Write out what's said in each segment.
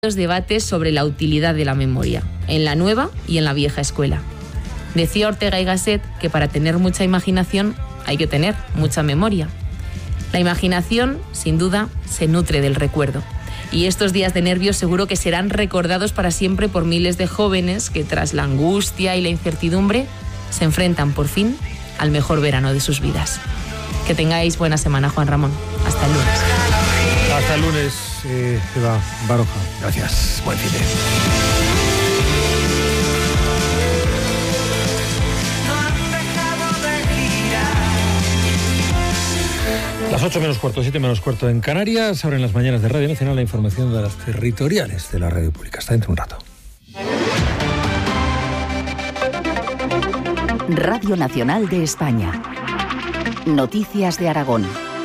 debates sobre la utilidad de la memoria, en la nueva y en la vieja escuela. Decía Ortega y Gasset que para tener mucha imaginación hay que tener mucha memoria. La imaginación, sin duda, se nutre del recuerdo. Y estos días de nervios seguro que serán recordados para siempre por miles de jóvenes que, tras la angustia y la incertidumbre, se enfrentan por fin al mejor verano de sus vidas. Que tengáis buena semana, Juan Ramón. Hasta el lunes. Hasta el lunes, Eva Baroja. Gracias. Buen fin de Las 8 menos cuarto, 7 menos cuarto en Canarias. Ahora en las mañanas de Radio Nacional la información de las territoriales de la radio pública. Hasta dentro de un rato. Radio Nacional de España. Noticias de Aragón.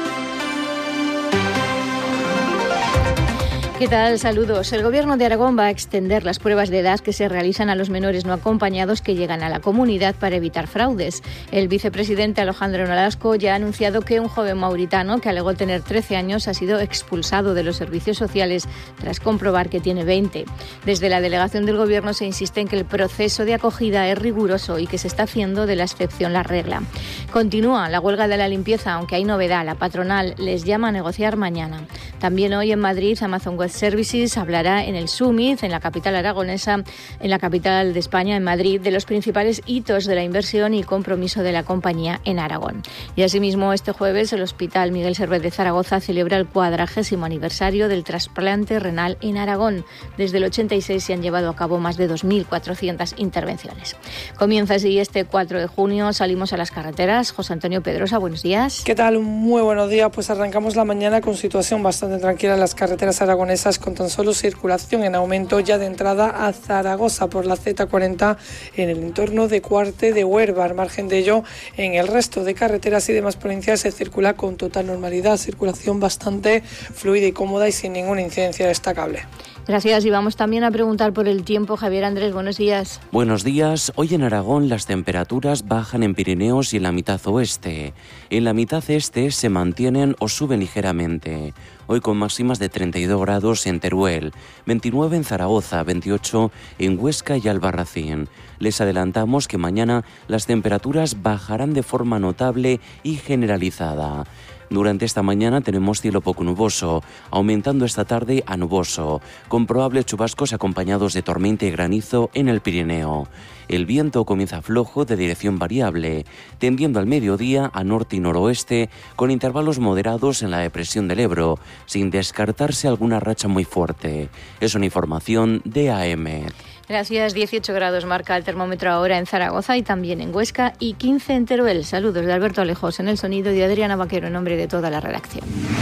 ¿Qué tal? Saludos. El Gobierno de Aragón va a extender las pruebas de edad que se realizan a los menores no acompañados que llegan a la comunidad para evitar fraudes. El vicepresidente Alejandro Nolasco ya ha anunciado que un joven mauritano que alegó tener 13 años ha sido expulsado de los servicios sociales tras comprobar que tiene 20. Desde la delegación del Gobierno se insiste en que el proceso de acogida es riguroso y que se está haciendo de la excepción la regla. Continúa la huelga de la limpieza, aunque hay novedad. La patronal les llama a negociar mañana. También hoy en Madrid, Amazon Web Services hablará en el Summit, en la capital aragonesa, en la capital de España, en Madrid, de los principales hitos de la inversión y compromiso de la compañía en Aragón. Y asimismo, este jueves, el Hospital Miguel Servet de Zaragoza celebra el 40º aniversario del trasplante renal en Aragón. Desde el 86 se han llevado a cabo más de 2.400 intervenciones. Comienza así este 4 de junio, salimos a las carreteras. José Antonio Pedrosa, buenos días. ¿Qué tal? Muy buenos días. Pues arrancamos la mañana con situación bastante tranquila en las carreteras aragonesas, con tan solo circulación en aumento ya de entrada a Zaragoza por la Z40 en el entorno de Cuarte de Huerva. Al margen de ello, en el resto de carreteras y demás provincias se circula con total normalidad, circulación bastante fluida y cómoda y sin ninguna incidencia destacable. Gracias, y vamos también a preguntar por el tiempo. Javier Andrés, buenos días. Buenos días. Hoy en Aragón las temperaturas bajan en Pirineos y en la mitad oeste. En la mitad este se mantienen o suben ligeramente. Hoy con máximas de 32 grados en Teruel, 29 en Zaragoza, 28 en Huesca y Albarracín. Les adelantamos que mañana las temperaturas bajarán de forma notable y generalizada. Durante esta mañana tenemos cielo poco nuboso, aumentando esta tarde a nuboso, con probables chubascos acompañados de tormenta y granizo en el Pirineo. El viento comienza flojo de dirección variable, tendiendo al mediodía a norte y noroeste, con intervalos moderados en la depresión del Ebro, sin descartarse alguna racha muy fuerte. Es una información de AEMET. Gracias. 18 grados marca el termómetro ahora en Zaragoza y también en Huesca, y 15 en Teruel. Saludos de Alberto Alejos en el sonido y de Adriana Vaquero en nombre de toda la redacción.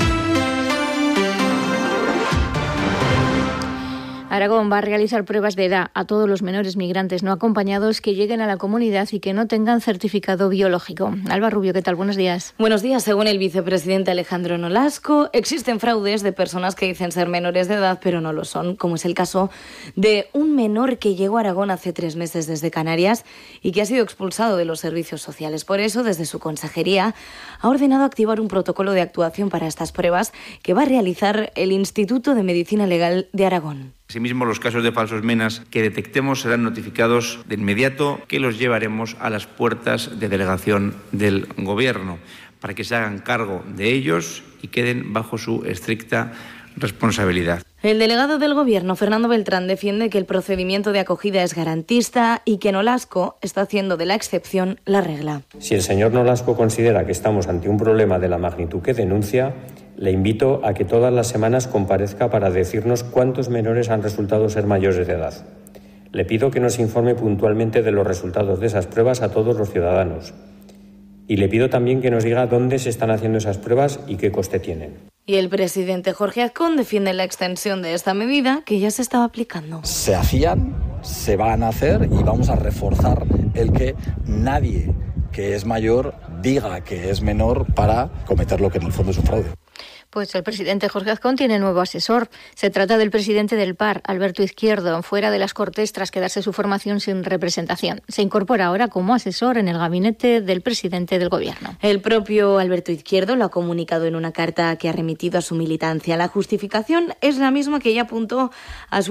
Aragón va a realizar pruebas de edad a todos los menores migrantes no acompañados que lleguen a la comunidad y que no tengan certificado biológico. Alba Rubio, ¿qué tal? Buenos días. Buenos días. Según el vicepresidente Alejandro Nolasco, existen fraudes de personas que dicen ser menores de edad pero no lo son, como es el caso de un menor que llegó a Aragón hace 3 meses desde Canarias y que ha sido expulsado de los servicios sociales. Por eso, desde su consejería, ha ordenado activar un protocolo de actuación para estas pruebas que va a realizar el Instituto de Medicina Legal de Aragón. Asimismo, los casos de falsos menas que detectemos serán notificados de inmediato, que los llevaremos a las puertas de delegación del Gobierno para que se hagan cargo de ellos y queden bajo su estricta responsabilidad. El delegado del Gobierno, Fernando Beltrán, defiende que el procedimiento de acogida es garantista y que Nolasco está haciendo de la excepción la regla. Si el señor Nolasco considera que estamos ante un problema de la magnitud que denuncia, le invito a que todas las semanas comparezca para decirnos cuántos menores han resultado ser mayores de edad. Le pido que nos informe puntualmente de los resultados de esas pruebas a todos los ciudadanos. Y le pido también que nos diga dónde se están haciendo esas pruebas y qué coste tienen. Y el presidente Jorge Azcón defiende la extensión de esta medida que ya se estaba aplicando. Se hacían, se van a hacer y vamos a reforzar el que nadie que es mayor diga que es menor para cometer lo que en el fondo es un fraude. Pues el presidente Jorge Azcón tiene nuevo asesor. Se trata del presidente del PAR, Alberto Izquierdo, fuera de las Cortes tras quedarse su formación sin representación. Se incorpora ahora como asesor en el gabinete del presidente del Gobierno. El propio Alberto Izquierdo lo ha comunicado en una carta que ha remitido a su militancia. La justificación es la misma que ya apuntó a su